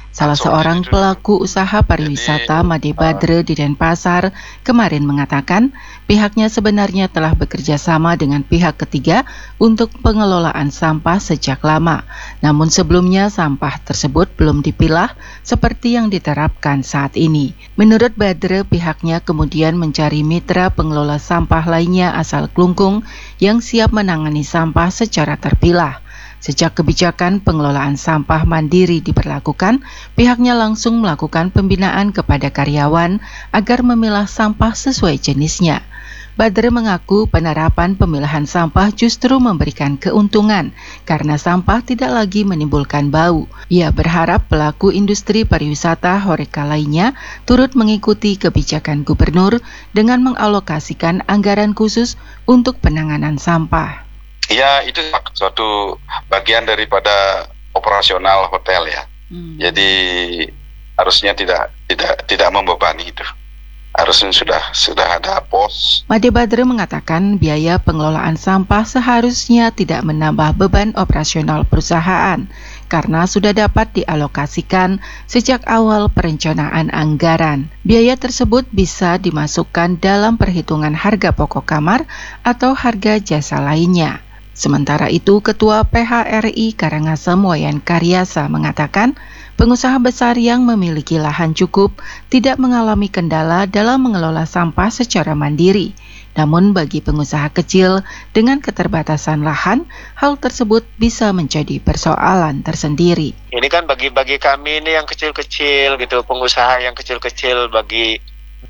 Salah seorang pelaku usaha pariwisata Made Badre di Denpasar kemarin mengatakan pihaknya sebenarnya telah bekerja sama dengan pihak ketiga untuk pengelolaan sampah sejak lama. Namun sebelumnya sampah tersebut belum dipilah seperti yang diterapkan saat ini. Menurut Badre, pihaknya kemudian mencari mitra pengelola sampah lainnya asal Klungkung yang siap menangani sampah secara terpilah. Sejak kebijakan pengelolaan sampah mandiri diberlakukan, pihaknya langsung melakukan pembinaan kepada karyawan agar memilah sampah sesuai jenisnya. Badre mengaku penerapan pemilahan sampah justru memberikan keuntungan karena sampah tidak lagi menimbulkan bau. Ia berharap pelaku industri pariwisata Horeca lainnya turut mengikuti kebijakan gubernur dengan mengalokasikan anggaran khusus untuk penanganan sampah. Ya, itu suatu bagian daripada operasional hotel ya. Jadi harusnya tidak membebani itu. Harusnya sudah ada pos. Made Badre mengatakan biaya pengelolaan sampah seharusnya tidak menambah beban operasional perusahaan karena sudah dapat dialokasikan sejak awal perencanaan anggaran. Biaya tersebut bisa dimasukkan dalam perhitungan harga pokok kamar atau harga jasa lainnya. Sementara itu, Ketua PHRI Karangasem Wayan Karyasa mengatakan, pengusaha besar yang memiliki lahan cukup tidak mengalami kendala dalam mengelola sampah secara mandiri. Namun bagi pengusaha kecil dengan keterbatasan lahan, hal tersebut bisa menjadi persoalan tersendiri. Ini kan bagi kami ini yang kecil-kecil gitu, pengusaha yang kecil-kecil bagi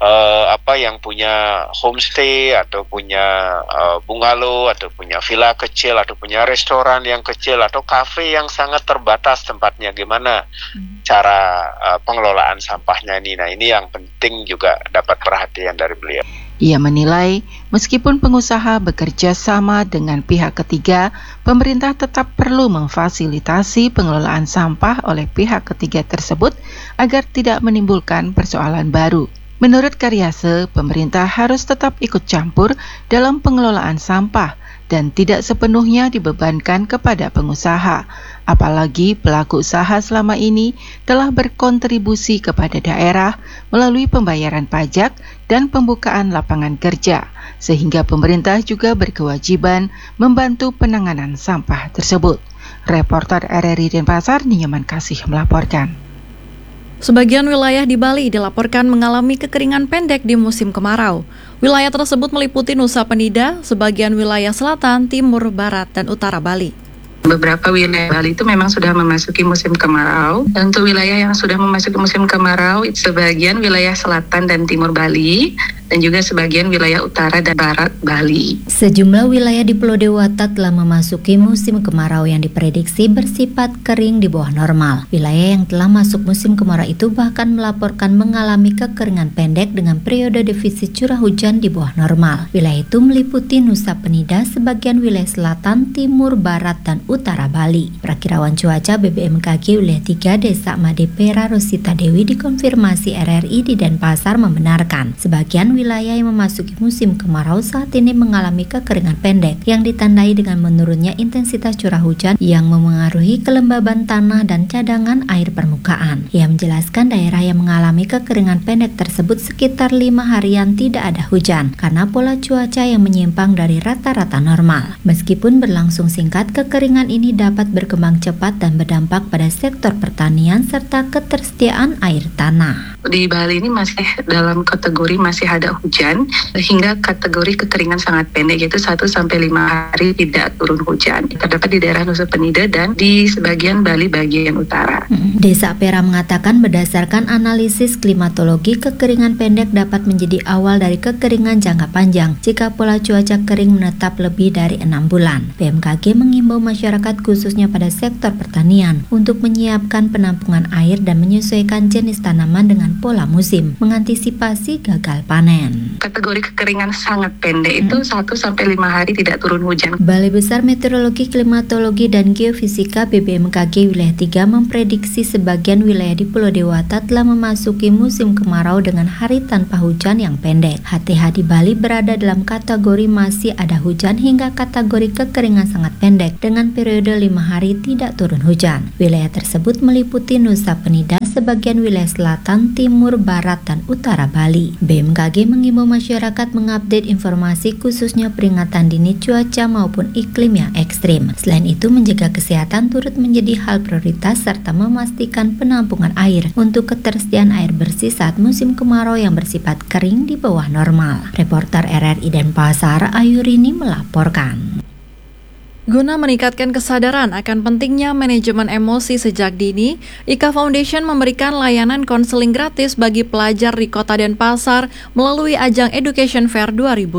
yang punya homestay atau punya bungalow atau punya villa kecil atau punya restoran yang kecil atau kafe yang sangat terbatas tempatnya, gimana cara pengelolaan sampahnya ini. Nah, ini yang penting juga dapat perhatian dari beliau. Ia menilai meskipun pengusaha bekerja sama dengan pihak ketiga, pemerintah tetap perlu memfasilitasi pengelolaan sampah oleh pihak ketiga tersebut agar tidak menimbulkan persoalan baru. Menurut Karyase, pemerintah harus tetap ikut campur dalam pengelolaan sampah dan tidak sepenuhnya dibebankan kepada pengusaha. Apalagi pelaku usaha selama ini telah berkontribusi kepada daerah melalui pembayaran pajak dan pembukaan lapangan kerja, sehingga pemerintah juga berkewajiban membantu penanganan sampah tersebut. Reporter RRI Denpasar, Ninyaman Kasih melaporkan. Sebagian wilayah di Bali dilaporkan mengalami kekeringan pendek di musim kemarau. Wilayah tersebut meliputi Nusa Penida, sebagian wilayah selatan, timur, barat, dan utara Bali. Beberapa wilayah Bali itu memang sudah memasuki musim kemarau. Dan untuk wilayah yang sudah memasuki musim kemarau, sebagian wilayah selatan dan timur Bali, dan juga sebagian wilayah utara dan barat Bali. Sejumlah wilayah di Pulau Dewata telah memasuki musim kemarau yang diprediksi bersifat kering di bawah normal. Wilayah yang telah masuk musim kemarau itu bahkan melaporkan mengalami kekeringan pendek dengan periode defisit curah hujan di bawah normal. Wilayah itu meliputi Nusa Penida, sebagian wilayah selatan, timur, barat, dan utara Bali. Perakirawan cuaca BBMKG wilayah 3 Desa Madepera Rosita Dewi dikonfirmasi RRI di Denpasar membenarkan sebagian wilayah yang memasuki musim kemarau saat ini mengalami kekeringan pendek yang ditandai dengan menurunnya intensitas curah hujan yang memengaruhi kelembaban tanah dan cadangan air permukaan. Ia menjelaskan daerah yang mengalami kekeringan pendek tersebut sekitar 5 harian tidak ada hujan karena pola cuaca yang menyimpang dari rata-rata normal. Meskipun berlangsung singkat, kekeringan ini dapat berkembang cepat dan berdampak pada sektor pertanian serta ketersediaan air tanah. Di Bali ini masih dalam kategori masih ada hujan hingga kategori kekeringan sangat pendek, yaitu 1-5 hari tidak turun hujan. Terdapat di daerah Nusa Penida dan di sebagian Bali bagian utara. Desa Pera mengatakan berdasarkan analisis klimatologi, kekeringan pendek dapat menjadi awal dari kekeringan jangka panjang jika pola cuaca kering menetap lebih dari 6 bulan. BMKG mengimbau masyarakat khususnya pada sektor pertanian untuk menyiapkan penampungan air dan menyesuaikan jenis tanaman dengan pola musim, mengantisipasi gagal panen. Kategori kekeringan sangat pendek itu 1-5 hari tidak turun hujan. Balai Besar Meteorologi, Klimatologi, dan Geofisika BBMKG wilayah 3 memprediksi sebagian wilayah di Pulau Dewata telah memasuki musim kemarau dengan hari tanpa hujan yang pendek. HTH di Bali berada dalam kategori masih ada hujan hingga kategori kekeringan sangat pendek dengan periode 5 hari tidak turun hujan. Wilayah tersebut meliputi Nusa Penida, sebagian wilayah selatan, timur, barat, dan utara Bali. BMKG mengimbau masyarakat mengupdate informasi khususnya peringatan dini cuaca maupun iklim yang ekstrim. Selain itu, menjaga kesehatan turut menjadi hal prioritas serta memastikan penampungan air untuk ketersediaan air bersih saat musim kemarau yang bersifat kering di bawah normal. Reporter RRI Denpasar, Ayurini melaporkan. Guna meningkatkan kesadaran akan pentingnya manajemen emosi sejak dini, IKA Foundation memberikan layanan konseling gratis bagi pelajar di Kota Denpasar melalui ajang Education Fair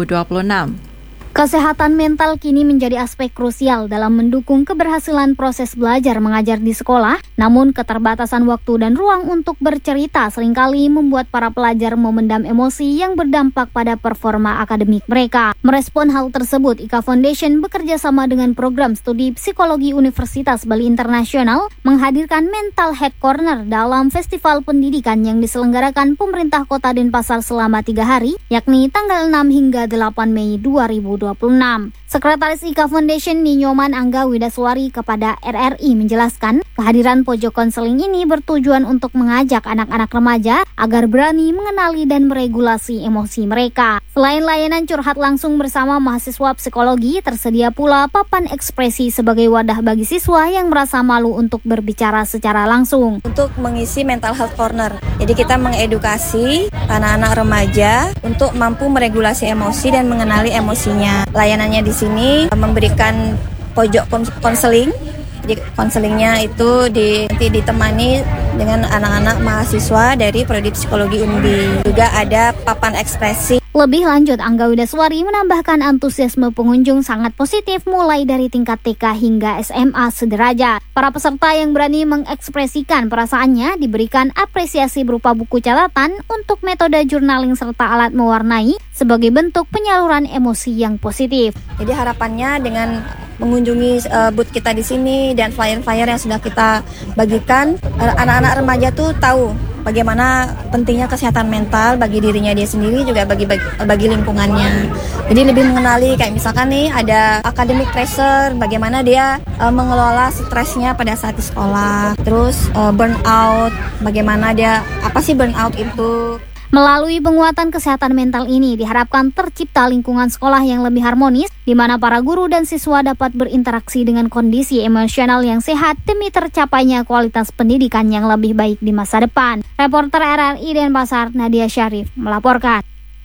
2026. Kesehatan mental kini menjadi aspek krusial dalam mendukung keberhasilan proses belajar mengajar di sekolah, namun keterbatasan waktu dan ruang untuk bercerita seringkali membuat para pelajar memendam emosi yang berdampak pada performa akademik mereka. Merespon hal tersebut, IKA Foundation bekerja sama dengan program studi psikologi Universitas Bali Internasional menghadirkan Mental Health Corner dalam festival pendidikan yang diselenggarakan pemerintah Kota Denpasar selama 3 hari, yakni tanggal 6 hingga 8 Mei 2026. Sekretaris IKA Foundation Ninyoman Angga Widaswari kepada RRI menjelaskan, kehadiran pojok konseling ini bertujuan untuk mengajak anak-anak remaja agar berani mengenali dan meregulasi emosi mereka. Selain layanan curhat langsung bersama mahasiswa psikologi, tersedia pula papan ekspresi sebagai wadah bagi siswa yang merasa malu untuk berbicara secara langsung. Untuk mengisi Mental Health Corner, jadi kita mengedukasi anak-anak remaja untuk mampu meregulasi emosi dan mengenali emosinya. Layanannya di sini memberikan pojok konseling. Jadi konselingnya itu ditemani dengan anak-anak mahasiswa dari Prodi Psikologi Unbi. Juga ada papan ekspresi. Lebih lanjut, Angga Widaswari menambahkan antusiasme pengunjung sangat positif mulai dari tingkat TK hingga SMA sederajat. Para peserta yang berani mengekspresikan perasaannya diberikan apresiasi berupa buku catatan untuk metode journaling serta alat mewarnai sebagai bentuk penyaluran emosi yang positif. Jadi harapannya dengan mengunjungi booth kita di sini dan flyer-flyer yang sudah kita bagikan, anak-anak remaja tuh tahu bagaimana pentingnya kesehatan mental bagi dirinya dia sendiri, juga bagi lingkungannya. Jadi lebih mengenali kayak misalkan nih ada academic pressure, bagaimana dia mengelola stresnya pada saat di sekolah. Terus burnout, bagaimana dia, apa sih burnout itu. Melalui penguatan kesehatan mental ini diharapkan tercipta lingkungan sekolah yang lebih harmonis, di mana para guru dan siswa dapat berinteraksi dengan kondisi emosional yang sehat demi tercapainya kualitas pendidikan yang lebih baik di masa depan. Reporter RRI Denpasar, Nadia Syarif melaporkan.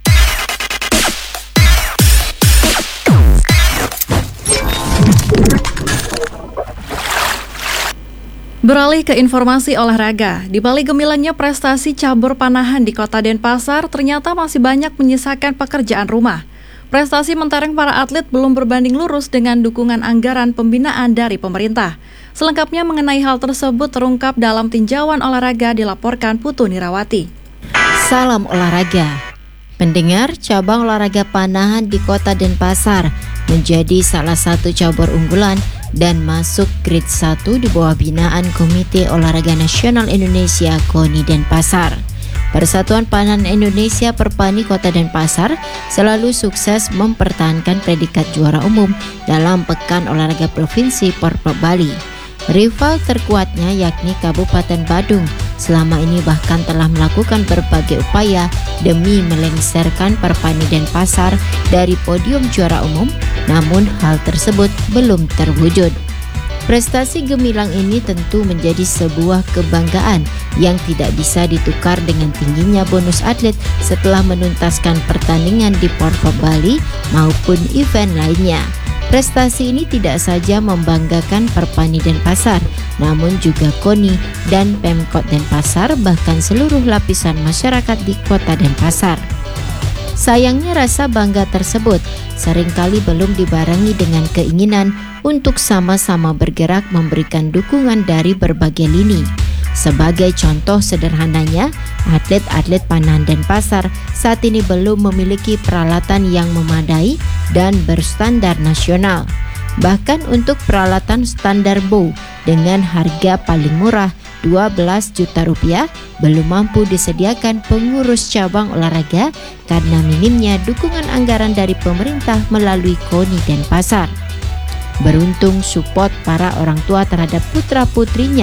Beralih ke informasi olahraga, di balik gemilannya prestasi cabur panahan di Kota Denpasar, ternyata masih banyak menyisakan pekerjaan rumah. Prestasi mentereng para atlet belum berbanding lurus dengan dukungan anggaran pembinaan dari pemerintah. Selengkapnya mengenai hal tersebut terungkap dalam tinjauan olahraga dilaporkan Putu Nirawati. Salam olahraga. Pendengar, cabang olahraga panahan di Kota Denpasar menjadi salah satu cabur unggulan dan masuk grade 1 di bawah binaan Komite Olahraga Nasional Indonesia KONI Denpasar. Persatuan Panahan Indonesia Perpani Kota Denpasar selalu sukses mempertahankan predikat juara umum dalam Pekan Olahraga Provinsi Porprov Bali. Rival terkuatnya yakni Kabupaten Badung selama ini bahkan telah melakukan berbagai upaya demi melengsarkan Perpani Denpasar dari podium juara umum, namun hal tersebut belum terwujud. Prestasi gemilang ini tentu menjadi sebuah kebanggaan yang tidak bisa ditukar dengan tingginya bonus atlet setelah menuntaskan pertandingan di Porprov Bali maupun event lainnya. Prestasi ini tidak saja membanggakan Perpani Denpasar, namun juga KONI dan Pemkot Denpasar, bahkan seluruh lapisan masyarakat di Kota Denpasar. Sayangnya rasa bangga tersebut seringkali belum dibarengi dengan keinginan untuk sama-sama bergerak memberikan dukungan dari berbagai lini. Sebagai contoh sederhananya, atlet-atlet panahan Denpasar saat ini belum memiliki peralatan yang memadai dan berstandar nasional. Bahkan untuk peralatan standar bow dengan harga paling murah 12 juta rupiah belum mampu disediakan pengurus cabang olahraga karena minimnya dukungan anggaran dari pemerintah melalui KONI Denpasar. Beruntung support para orang tua terhadap putra-putrinya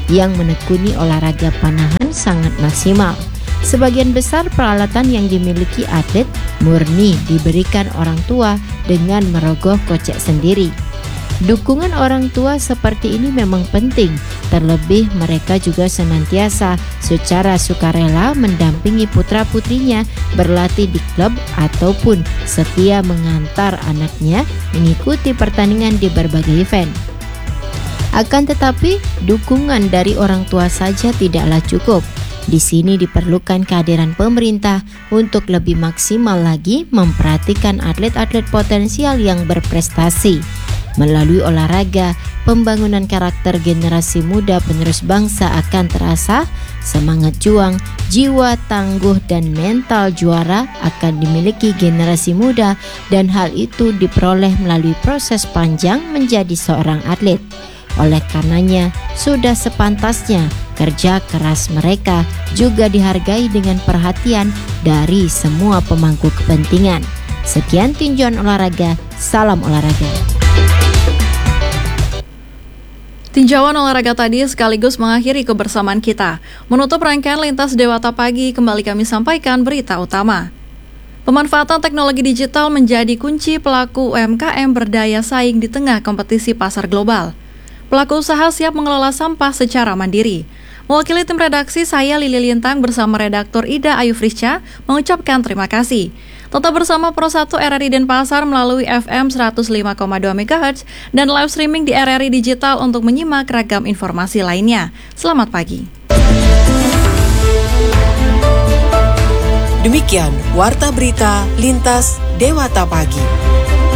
yang menekuni olahraga panahan sangat maksimal. Sebagian besar peralatan yang dimiliki atlet murni diberikan orang tua dengan merogoh kocek sendiri. Dukungan orang tua seperti ini memang penting, terlebih mereka juga senantiasa secara sukarela mendampingi putra-putrinya berlatih di klub ataupun setia mengantar anaknya mengikuti pertandingan di berbagai event. Akan tetapi, dukungan dari orang tua saja tidaklah cukup. Di sini diperlukan kehadiran pemerintah untuk lebih maksimal lagi memperhatikan atlet-atlet potensial yang berprestasi. Melalui olahraga, pembangunan karakter generasi muda penerus bangsa akan terasa, semangat juang, jiwa tangguh dan mental juara akan dimiliki generasi muda dan hal itu diperoleh melalui proses panjang menjadi seorang atlet. Oleh karenanya, sudah sepantasnya kerja keras mereka juga dihargai dengan perhatian dari semua pemangku kepentingan. Sekian tinjauan olahraga, salam olahraga. Tinjauan olahraga tadi sekaligus mengakhiri kebersamaan kita. Menutup rangkaian Lintas Dewata Pagi, kembali kami sampaikan berita utama. Pemanfaatan teknologi digital menjadi kunci pelaku UMKM berdaya saing di tengah kompetisi pasar global. Pelaku usaha siap mengelola sampah secara mandiri. Mewakili tim redaksi, saya Lili Lintang bersama redaktur Ida Ayu Frisca mengucapkan terima kasih. Tetap bersama Pro 1 RRI Denpasar melalui FM 105,2 MHz dan live streaming di RRI Digital untuk menyimak ragam informasi lainnya. Selamat pagi. Demikian Warta Berita Lintas Dewata Pagi.